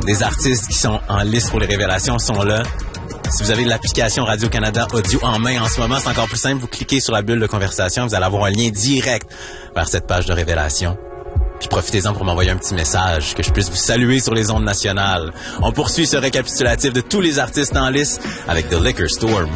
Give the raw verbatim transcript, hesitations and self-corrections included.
des artistes qui sont en liste pour les révélations sont là. Si vous avez l'application Radio-Canada Audio en main en ce moment, c'est encore plus simple. Vous cliquez sur la bulle de conversation, vous allez avoir un lien direct vers cette page de révélation. Puis profitez-en pour m'envoyer un petit message, que je puisse vous saluer sur les ondes nationales. On poursuit ce récapitulatif de tous les artistes en liste avec The Liquor Store